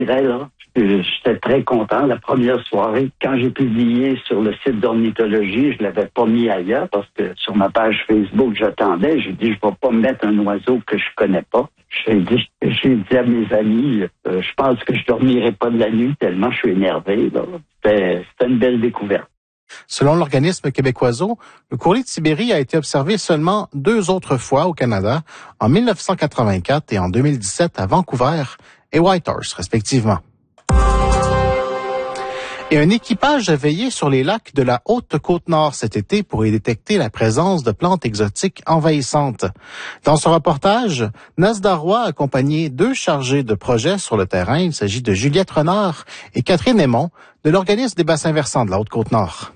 là, j'étais très content. La première soirée, quand j'ai publié sur le site d'ornithologie, je l'avais pas mis ailleurs parce que sur ma page Facebook, j'attendais. J'ai dit, je vais pas mettre un oiseau que je connais pas. J'ai dit à mes amis, je pense que je dormirai pas de la nuit tellement je suis énervé, là. C'était une belle découverte. Selon l'organisme québécoiseau, le courlis de Sibérie a été observé seulement 2 autres fois au Canada, en 1984 et en 2017 à Vancouver et Whitehorse, respectivement. Et un équipage a veillé sur les lacs de la Haute-Côte-Nord cet été pour y détecter la présence de plantes exotiques envahissantes. Dans ce reportage, Nasda Roy a accompagné 2 chargés de projet sur le terrain. Il s'agit de Juliette Renard et Catherine Aymon de l'Organisme des bassins versants de la Haute-Côte-Nord.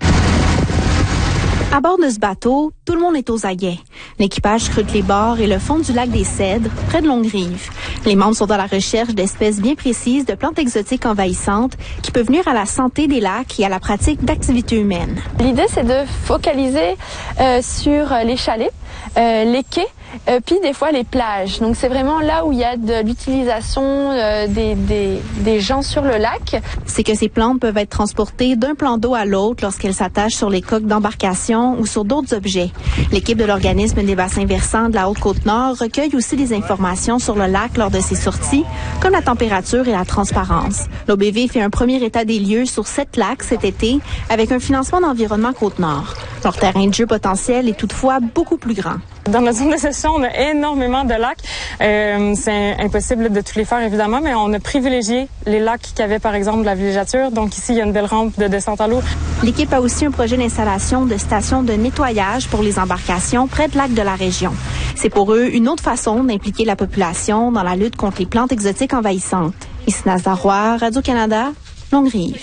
À bord de ce bateau, tout le monde est aux aguets. L'équipage scrute les bords et le fond du lac des Cèdres, près de Longue-Rive. Les membres sont à la recherche d'espèces bien précises de plantes exotiques envahissantes qui peuvent nuire à la santé des lacs et à la pratique d'activités humaines. L'idée, c'est de focaliser sur les chalets, les quais, puis des fois les plages. Donc c'est vraiment là où il y a de l'utilisation des gens sur le lac. C'est que ces plantes peuvent être transportées d'un plan d'eau à l'autre lorsqu'elles s'attachent sur les coques d'embarcation ou sur d'autres objets. L'équipe de l'Organisme des bassins versants de la Haute-Côte-Nord recueille aussi des informations sur le lac lors de ses sorties, comme la température et la transparence. L'OBV fait un premier état des lieux sur 7 lacs cet été avec un financement d'Environnement Côte-Nord. Leur terrain de jeu potentiel est toutefois beaucoup plus grand. Dans notre zone de session, on a énormément de lacs. C'est impossible de tous les faire, évidemment, mais on a privilégié les lacs qui avaient, par exemple, de la villégiature. Donc ici, il y a une belle rampe de descente à l'eau. L'équipe a aussi un projet d'installation de stations de nettoyage pour les embarcations près de lacs de la région. C'est pour eux une autre façon d'impliquer la population dans la lutte contre les plantes exotiques envahissantes. Ici Nasda Roy, Radio-Canada, Longue-Rive.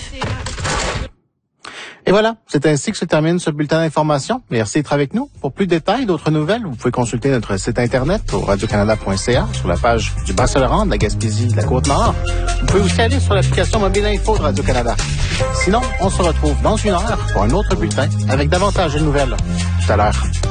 Et voilà, c'est ainsi que se termine ce bulletin d'information. Merci d'être avec nous. Pour plus de détails, d'autres nouvelles, vous pouvez consulter notre site internet au radiocanada.ca sur la page du Bas-Saint-Laurent, de la Gaspésie, de la Côte-Nord. Vous pouvez aussi aller sur l'application mobile info de Radio-Canada. Sinon, on se retrouve dans 1 heure pour un autre bulletin avec davantage de nouvelles. Tout à l'heure.